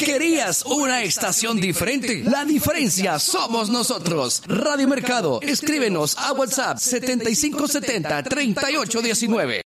¿Querías una estación diferente? La diferencia somos nosotros. Radio Mercado, escríbenos a WhatsApp 7570-3819.